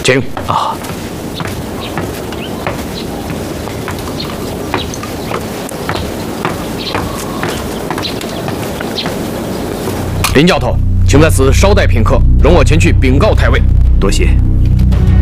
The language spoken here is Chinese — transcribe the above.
请啊。 林教头，请在此稍待片刻，容我前去禀告太尉。 多谢。